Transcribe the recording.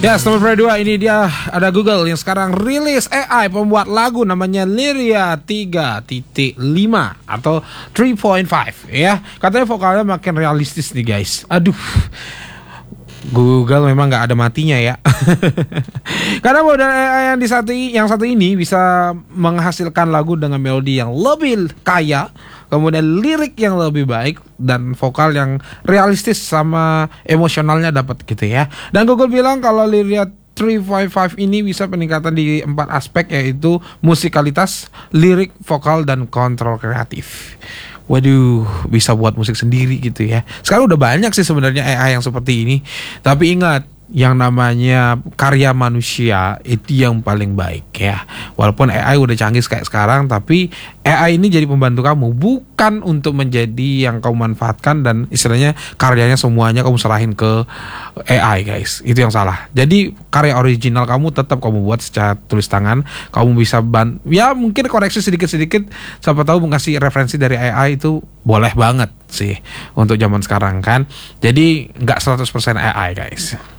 Ya, nomor 2 ini dia ada Google yang sekarang rilis AI pembuat lagu namanya Lyria 3.5 atau 3.5 ya. Katanya vokalnya makin realistis nih guys. Aduh, Google memang nggak ada matinya ya. Karena model AI yang satu ini bisa menghasilkan lagu dengan melodi yang lebih kaya, kemudian lirik yang lebih baik dan vokal yang realistis sama emosionalnya dapat gitu ya. Dan Google bilang kalau Lyria 355 ini bisa peningkatan di 4 aspek, yaitu musikalitas, lirik, vokal, dan kontrol kreatif. Waduh, bisa buat musik sendiri gitu ya. Sekarang udah banyak sih sebenarnya AI yang seperti ini. Tapi ingat, yang namanya karya manusia itu yang paling baik ya. Walaupun AI udah canggih kayak sekarang, tapi AI ini jadi pembantu kamu, bukan untuk menjadi yang kamu manfaatkan dan istilahnya karyanya semuanya kamu serahin ke AI guys. Itu yang salah. Jadi karya original kamu tetap kamu buat secara tulis tangan. Kamu bisa ya mungkin koreksi sedikit-sedikit, siapa tahu mengasih referensi dari AI itu boleh banget sih untuk zaman sekarang kan. Jadi nggak 100% AI guys.